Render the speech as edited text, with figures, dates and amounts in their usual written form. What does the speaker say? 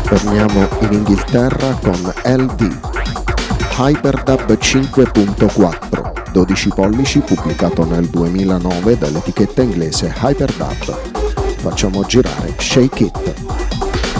Torniamo in Inghilterra con LD, Hyperdub 5.4, 12 pollici, pubblicato nel 2009 dall'etichetta inglese Hyperdub. Facciamo girare Shake It.